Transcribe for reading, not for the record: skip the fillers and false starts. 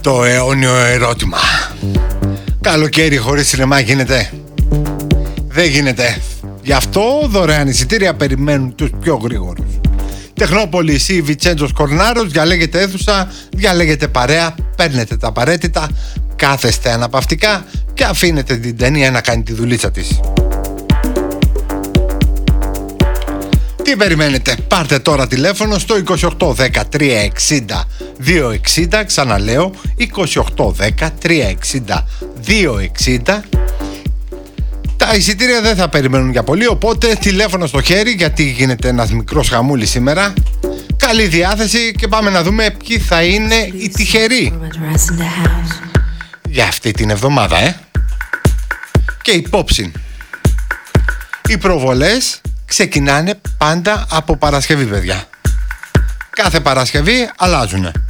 Το αιώνιο ερώτημα. Καλοκαίρι χωρίς σινεμά γίνεται? Δεν γίνεται. Γι' αυτό δωρεάν εισιτήρια περιμένουν τους πιο γρήγορους. Τεχνόπολης ή Βιτσέντζος Κορνάρος, διαλέγετε αίθουσα, διαλέγετε παρέα, παίρνετε τα απαραίτητα, κάθεστε αναπαυτικά και αφήνετε την ταινία να κάνει τη δουλίτσα της. Τι περιμένετε? Πάρτε τώρα τηλέφωνο στο 28 13 60 260. Ξαναλέω 28 13 60 260. Τα εισιτήρια δεν θα περιμένουν για πολύ, οπότε τηλέφωνο στο χέρι, γιατί γίνεται ένας μικρός χαμούλης σήμερα. Καλή διάθεση και πάμε να δούμε ποιοι θα είναι οι τυχεροί για αυτή την εβδομάδα, Και υπόψη, οι προβολές ξεκινάνε πάντα από Παρασκευή, παιδιά. Κάθε Παρασκευή αλλάζουνε.